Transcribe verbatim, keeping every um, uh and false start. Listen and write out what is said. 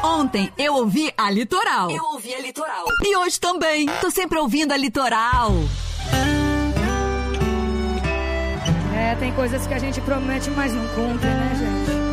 Ontem eu ouvi a Litoral. Eu ouvi a Litoral. E hoje também. Tô sempre ouvindo a Litoral. É, tem coisas que a gente promete, mas não cumpre, né, gente?